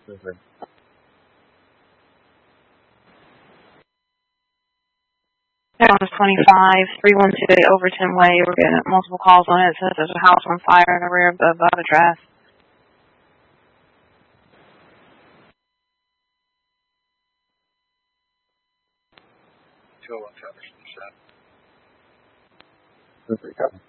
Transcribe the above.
Okay. House 25, 312 Overton Way. We're getting multiple calls on it. It says there's a house on fire in the rear of the above address. Okay, copy.